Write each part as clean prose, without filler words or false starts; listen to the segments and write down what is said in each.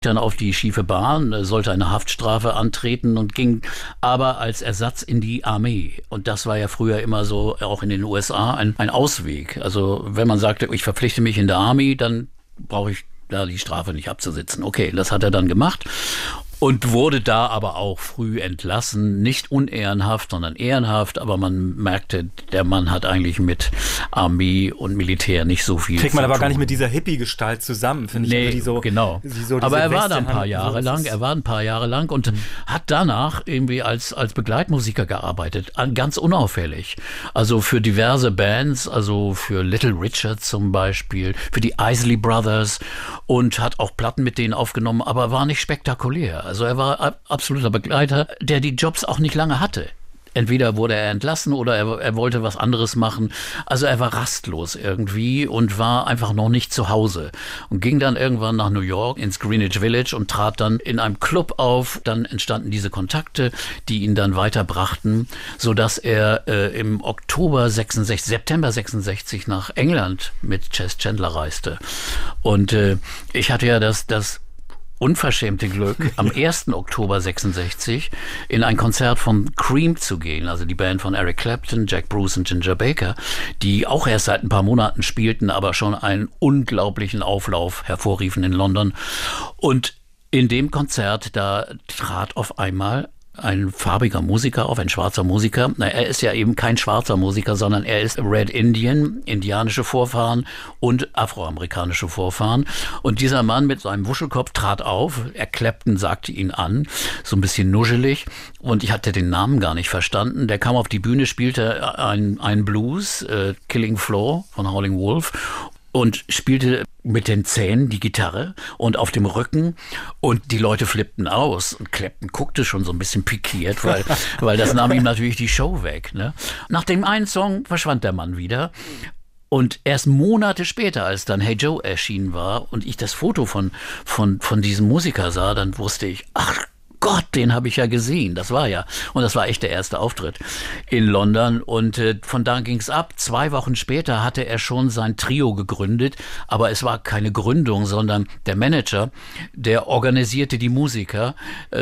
dann auf die schiefe Bahn, sollte eine Haftstrafe antreten und ging aber als Ersatz in die Armee. Und das war ja früher immer so, auch in den USA, ein Ausweg. Also wenn man sagte, ich verpflichte mich in der Armee, dann brauche ich da die Strafe nicht abzusitzen. Okay, das hat er dann gemacht. Und wurde da aber auch früh entlassen, nicht unehrenhaft, sondern ehrenhaft. Aber man merkte, der Mann hat eigentlich mit Armee und Militär nicht so viel Kriegt man zu aber tun. gar nicht mit dieser Hippie-Gestalt zusammen, finde ich. Nee, die so, genau. So aber er war Weste da ein paar haben, Jahre so, lang. Er war ein paar Jahre lang und hat danach irgendwie als Begleitmusiker gearbeitet. Ganz unauffällig. Also für diverse Bands, also für Little Richard zum Beispiel, für die Isley Brothers und hat auch Platten mit denen aufgenommen, aber war nicht spektakulär. Also er war absoluter Begleiter, der die Jobs auch nicht lange hatte. Entweder wurde er entlassen oder er wollte was anderes machen. Also er war rastlos irgendwie und war einfach noch nicht zu Hause. Und ging dann irgendwann nach New York ins Greenwich Village und trat dann in einem Club auf. Dann entstanden diese Kontakte, die ihn dann weiterbrachten, sodass er im September 66 nach England mit Chess Chandler reiste. Und ich hatte ja das unverschämte Glück, am 1. Oktober 66 in ein Konzert von Cream zu gehen, also die Band von Eric Clapton, Jack Bruce und Ginger Baker, die auch erst seit ein paar Monaten spielten, aber schon einen unglaublichen Auflauf hervorriefen in London. Und in dem Konzert, da trat auf einmal ein farbiger Musiker auf, ein schwarzer Musiker. Na, er ist ja eben kein schwarzer Musiker, sondern er ist Red Indian, indianische Vorfahren und afroamerikanische Vorfahren. Und dieser Mann mit seinem Wuschelkopf trat auf. Clapton sagte ihn an, so ein bisschen nuschelig. Und ich hatte den Namen gar nicht verstanden. Der kam auf die Bühne, spielte ein Blues, Killing Floor von Howlin' Wolf. Und spielte mit den Zähnen die Gitarre und auf dem Rücken und die Leute flippten aus und Clapton guckte schon so ein bisschen pikiert, weil das nahm ihm natürlich die Show weg. Ne? Nach dem einen Song verschwand der Mann wieder und erst Monate später, als dann Hey Joe erschienen war und ich das Foto von diesem Musiker sah, dann wusste ich, ach Gott, den habe ich ja gesehen. Das war echt der erste Auftritt in London. Und von da ging es ab. 2 Wochen später hatte er schon sein Trio gegründet. Aber es war keine Gründung, sondern der Manager, der organisierte die Musiker.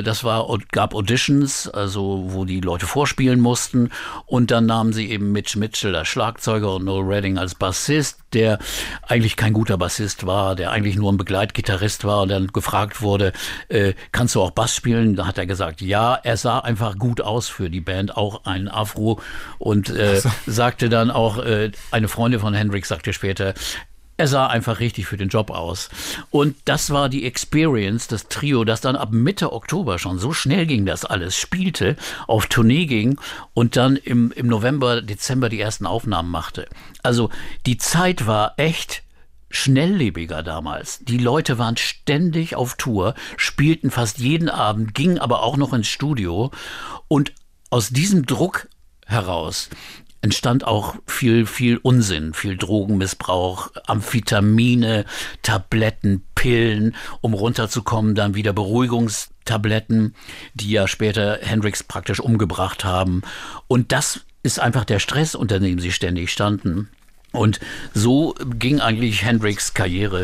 Gab Auditions, also wo die Leute vorspielen mussten. Und dann nahmen sie eben Mitch Mitchell als Schlagzeuger und Noel Redding als Bassist, der eigentlich kein guter Bassist war, der eigentlich nur ein Begleitgitarrist war und dann gefragt wurde, kannst du auch Bass spielen? Da hat er gesagt, ja, er sah einfach gut aus für die Band, auch ein Afro und sagte dann auch, eine Freundin von Hendrix sagte später, er sah einfach richtig für den Job aus. Und das war die Experience, das Trio, das dann ab Mitte Oktober schon, so schnell ging das alles, spielte, auf Tournee ging und dann im November, Dezember die ersten Aufnahmen machte. Also die Zeit war echt schnelllebiger damals. Die Leute waren ständig auf Tour, spielten fast jeden Abend, gingen aber auch noch ins Studio. Und aus diesem Druck heraus entstand auch viel Unsinn, viel Drogenmissbrauch, Amphetamine, Tabletten, Pillen, um runterzukommen, dann wieder Beruhigungstabletten, die ja später Hendrix praktisch umgebracht haben. Und das ist einfach der Stress, unter dem sie ständig standen. Und so ging eigentlich Hendrix' Karriere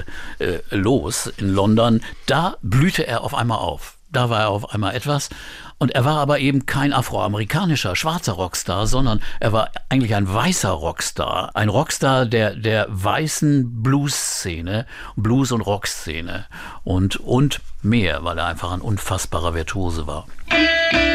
los in London. Da blühte er auf einmal auf. Da war er auf einmal etwas. Und er war aber eben kein afroamerikanischer, schwarzer Rockstar, sondern er war eigentlich ein weißer Rockstar. Ein Rockstar der weißen Blues-Szene, Blues- und Rock-Szene und mehr, weil er einfach ein unfassbarer Virtuose war.